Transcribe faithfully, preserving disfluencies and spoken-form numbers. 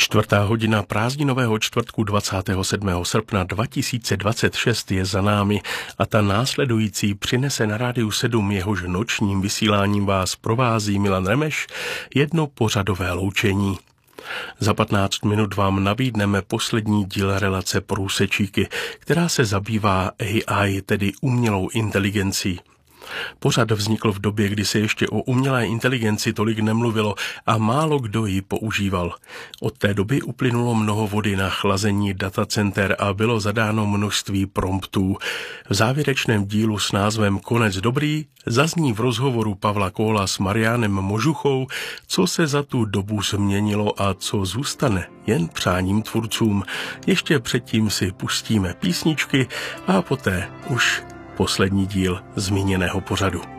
Čtvrtá hodina prázdninového čtvrtku dvacátého sedmého srpna dva tisíce dvacet šest je za námi a ta následující přinese na Rádiu sedm, jehož nočním vysíláním vás provází Milan Remeš, jedno pořadové loučení. Za patnáct minut vám nabídneme poslední díl relace Průsečíky, která se zabývá A I, tedy umělou inteligencí. Pořad vznikl v době, kdy se ještě o umělé inteligenci tolik nemluvilo a málo kdo ji používal. Od té doby uplynulo mnoho vody na chlazení datacenter a bylo zadáno množství promptů. V závěrečném dílu s názvem Konec dobrý zazní v rozhovoru Pavla Kohla s Mariánem Možuchou, co se za tu dobu změnilo a co zůstane jen přáním tvůrcům. Ještě předtím si pustíme písničky a poté už poslední díl zmíněného pořadu.